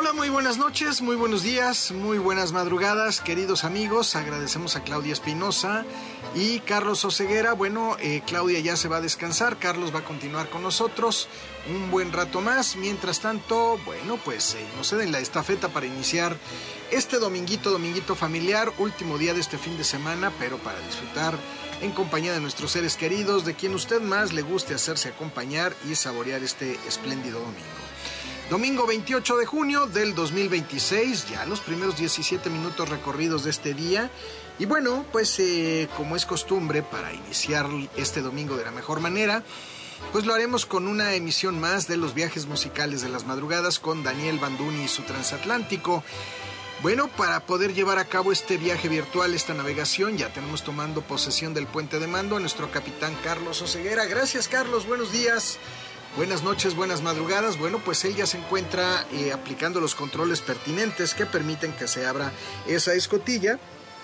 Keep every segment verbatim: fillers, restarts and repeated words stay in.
Hola, muy buenas noches, muy buenos días, muy buenas madrugadas, queridos amigos. Agradecemos a Claudia Espinosa y Carlos Oseguera. Bueno, eh, Claudia ya se va a descansar, Carlos va a continuar con nosotros un buen rato más. Mientras tanto, bueno, pues eh, nos ceden la estafeta para iniciar este dominguito, dominguito familiar, último día de este fin de semana, pero para disfrutar en compañía de nuestros seres queridos, de quien usted más le guste hacerse acompañar y saborear este espléndido domingo. Domingo veintiocho de junio del dos mil veintiséis, ya los primeros diecisiete minutos recorridos de este día. Y bueno, pues eh, como es costumbre para iniciar este domingo de la mejor manera, pues lo haremos con una emisión más de los viajes musicales de las madrugadas con Daniel Banduni y su transatlántico. Bueno, para poder llevar a cabo este viaje virtual, esta navegación, ya tenemos tomando posesión del puente de mando a nuestro capitán Carlos Oseguera. Gracias, Carlos, buenos días. Buenas noches, buenas madrugadas. Bueno, pues él ya se encuentra eh, aplicando los controles pertinentes que permiten que se abra esa escotilla,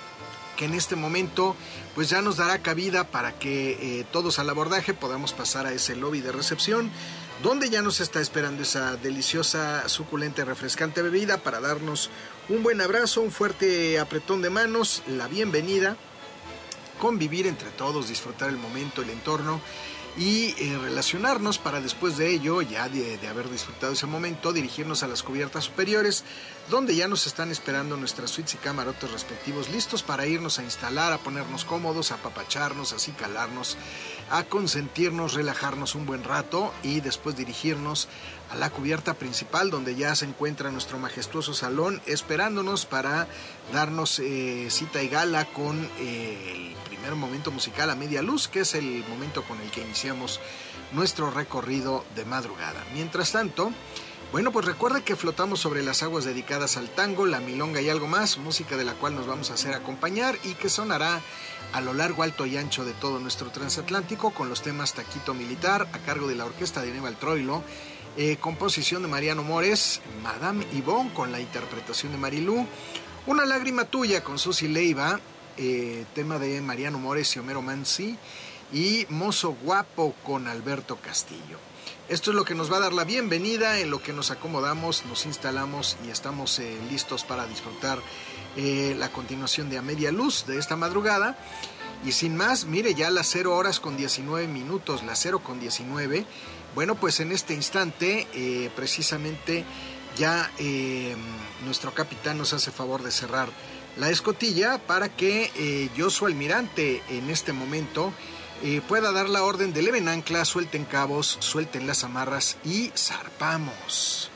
que en este momento pues ya nos dará cabida para que eh, todos al abordaje podamos pasar a ese lobby de recepción, donde ya nos está esperando esa deliciosa, suculenta y refrescante bebida para darnos un buen abrazo, un fuerte apretón de manos, la bienvenida, convivir entre todos, disfrutar el momento, el entorno y eh, relacionarnos para después de ello, ya de, de haber disfrutado ese momento, dirigirnos a las cubiertas superiores, donde ya nos están esperando nuestras suites y camarotes respectivos, listos para irnos a instalar, a ponernos cómodos, a apapacharnos, a acicalarnos, a consentirnos, relajarnos un buen rato y después dirigirnos a la cubierta principal, donde ya se encuentra nuestro majestuoso salón esperándonos para darnos eh, cita y gala con eh, el primer momento musical a media luz, que es el momento con el que iniciamos nuestro recorrido de madrugada. Mientras tanto, bueno, pues recuerde que flotamos sobre las aguas dedicadas al tango, la milonga y algo más, música de la cual nos vamos a hacer acompañar y que sonará a lo largo, alto y ancho de todo nuestro transatlántico con los temas Taquito Militar, a cargo de la orquesta de Aníbal Troilo, eh, composición de Mariano Mores, Madame Yvonne con la interpretación de Marilú, Una lágrima tuya con Susi Leiva, eh, tema de Mariano Mores y Homero Manzi, y Mozo Guapo con Alberto Castillo. Esto es lo que nos va a dar la bienvenida, en lo que nos acomodamos, nos instalamos y estamos eh, listos para disfrutar eh, la continuación de A Media Luz de esta madrugada. Y sin más, mire, ya las cero horas con diecinueve minutos, las cero con diecinueve. Bueno, pues en este instante, eh, precisamente, ya eh, nuestro capitán nos hace favor de cerrar la escotilla para que eh, yo, su almirante, en este momento Eh, pueda dar la orden de leven ancla, suelten cabos, suelten las amarras y zarpamos.